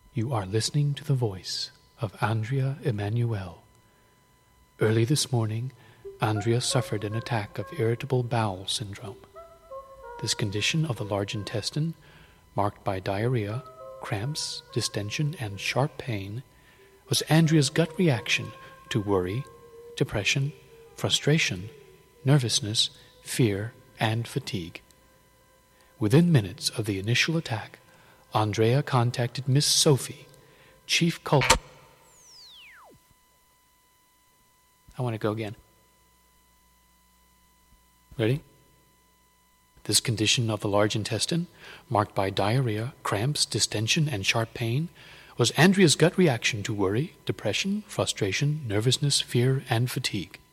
You are listening to the voice of Andrea Emanuel. Early this morning, Andrea suffered an attack of irritable bowel syndrome. This condition of the large intestine, marked by diarrhea, cramps, distension, and sharp pain, was Andrea's gut reaction to worry, depression, frustration, nervousness, fear, and fatigue. Within minutes of the initial attack, Andrea contacted Miss Sophie, chief culprit. I want to go again. Ready? This condition of the large intestine, marked by diarrhea, cramps, distension, and sharp pain, was Andrea's gut reaction to worry, depression, frustration, nervousness, fear, and fatigue.